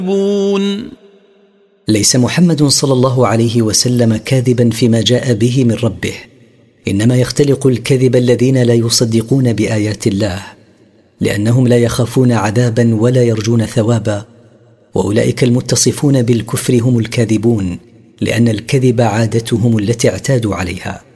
ليس محمد صلى الله عليه وسلم كاذبا فيما جاء به من ربه، إنما يختلق الكذب الذين لا يصدقون بآيات الله، لأنهم لا يخافون عذابا ولا يرجون ثوابا، وأولئك المتصفون بالكفر هم الكاذبون، لأن الكذب عادتهم التي اعتادوا عليها.